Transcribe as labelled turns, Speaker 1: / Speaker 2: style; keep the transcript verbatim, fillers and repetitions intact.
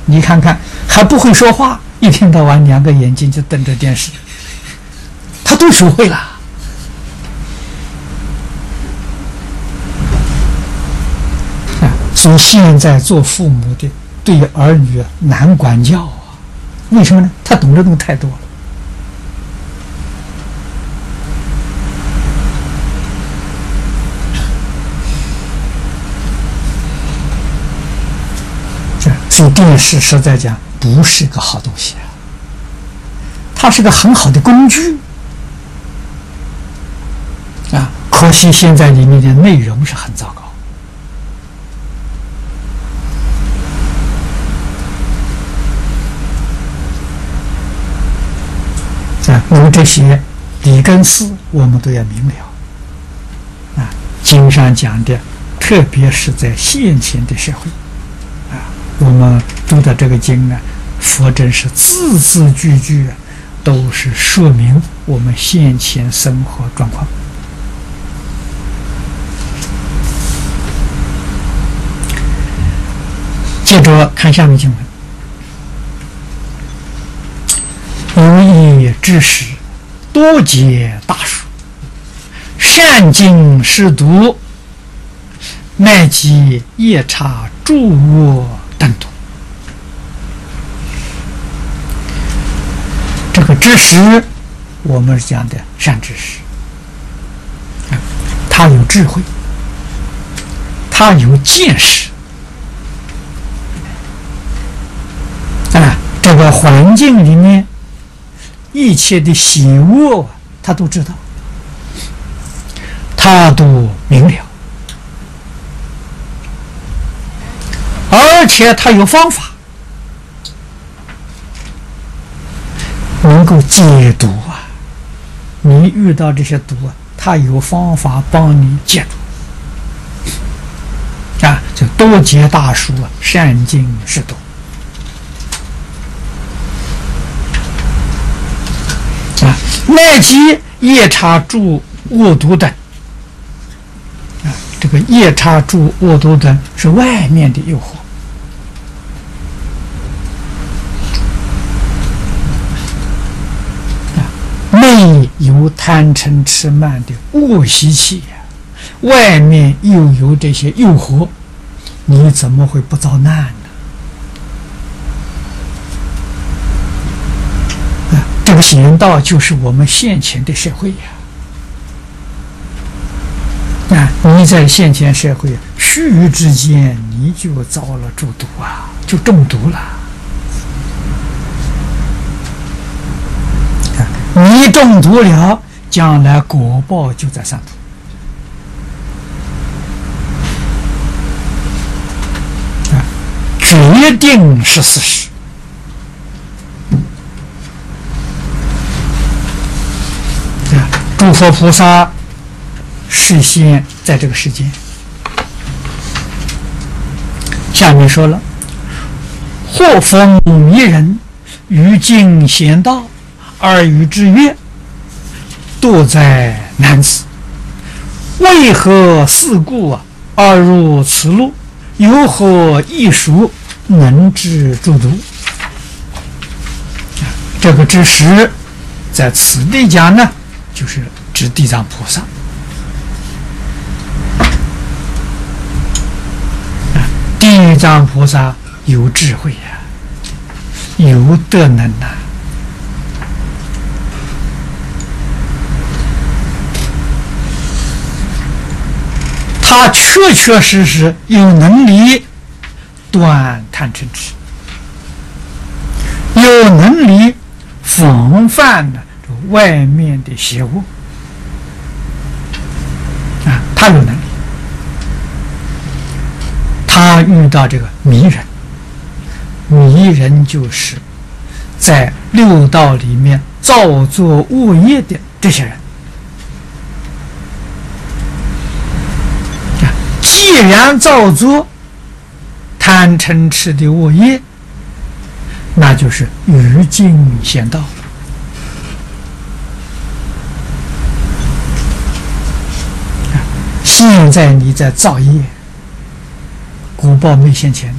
Speaker 1: 你看看，还不会说话，一天到晚两个眼睛就瞪着电视，他都学会了。啊，所以现在做父母的对儿女难管教啊，为什么呢？他懂的东西太多了。所以电视实在讲不是个好东西啊，它是个很好的工具啊，可惜现在里面的内容是很糟糕啊。那么这些理根丝我们都要明了啊，经上讲的，特别是在现前的社会。我们读的这个经呢，佛真是字字句句都是说明我们现前生活状况。接着看下面经文：无业之时，多结大树，善经识读，乃及夜叉诸卧等等。这个知识，我们是讲的善知识，他有智慧，他有见识，啊，这个环境里面一切的喜恶，他都知道，他都明了。而且他有方法，能够解毒啊！你遇到这些毒啊，他有方法帮你解毒啊！就多结大树啊，善经识读啊，乃及夜叉诸恶毒等啊，这个夜叉诸恶毒等是外面的诱惑。内有贪嗔痴慢的恶习气呀，外面又有这些诱惑，你怎么会不遭难呢？啊，这个险道就是我们现前的社会呀！啊，你在现前社会须臾之间，你就遭了诸毒啊，就中毒了。你中毒了，将来果报就在上头。啊，决定是事实。啊，诸佛菩萨示现在这个世间。下面说了：或逢迷人，于境贤道。而与之曰：堕在男子，为何四故啊？而入此路，有何异熟能治诸毒？这个知识在此地讲呢，就是指地藏菩萨。地藏菩萨有智慧呀、啊，有德能呐、啊。他确确实实有能力断贪嗔痴，有能力防范呢外面的邪恶啊，他有能力。他遇到这个迷人，迷人就是在六道里面造作恶业的这些人。既然造作贪嗔痴的恶业，那就是于境贤道。现在你在造业，果报没现前，